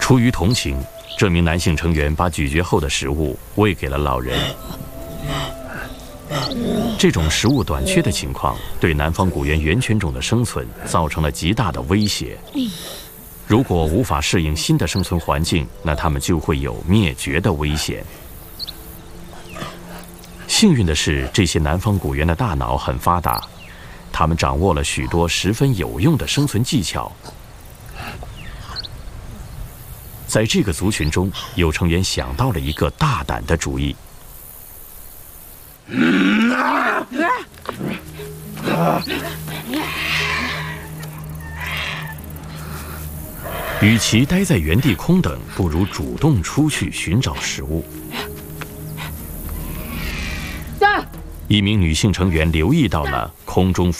出于同情，这名男性成员把咀嚼后的食物喂给了老人。这种食物短缺的情况对南方古猿原犬种的生存造成了极大的威胁。如果无法适应新的生存环境，那它们就会有灭绝的危险。幸运的是，这些南方古猿的大脑很发达，它们掌握了许多十分有用的生存技巧。在这个族群中，有成员想到了一个大胆的主意。与其待在原地空等，不如主动出去寻找食物。一名女性成员留意到了空中